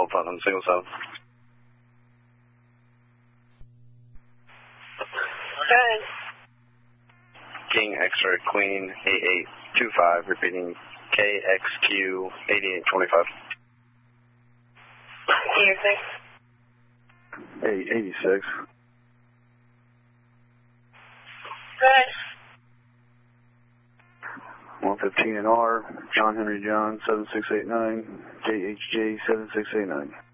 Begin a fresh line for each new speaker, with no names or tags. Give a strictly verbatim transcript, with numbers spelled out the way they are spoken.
Putnam, single seven.
Good.
King X-ray Queen eight eight two five, repeating K X Q eighty-eight twenty-five.
eighty-six.
Eight eighty-six.
Good.
one fifteen N R, John Henry John seven six eight nine, J H J seven six eight nine.